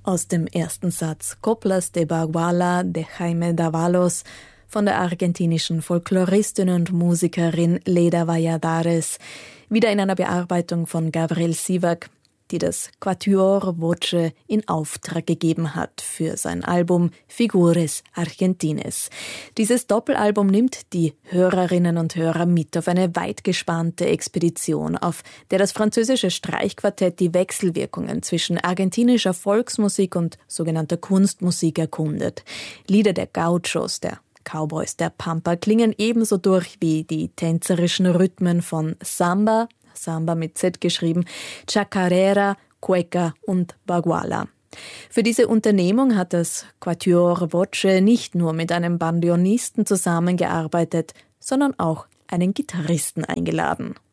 Aus dem ersten Satz Coplas de Baguala de Jaime Dávalos von der argentinischen Folkloristin und Musikerin Leda Valladares, wieder in einer Bearbeitung von Gabriel Sivak, die das Quatuor Voce in Auftrag gegeben hat für sein Album Figures Argentines. Dieses Doppelalbum nimmt die Hörerinnen und Hörer mit auf eine weit gespannte Expedition, auf der das französische Streichquartett die Wechselwirkungen zwischen argentinischer Volksmusik und sogenannter Kunstmusik erkundet. Lieder der Gauchos, der Cowboys der Pampa klingen ebenso durch wie die tänzerischen Rhythmen von Samba mit Z geschrieben, Chacarera, Cueca und Baguala. Für diese Unternehmung hat das Quatuor Voce nicht nur mit einem Bandonisten zusammengearbeitet, sondern auch einen Gitarristen eingeladen.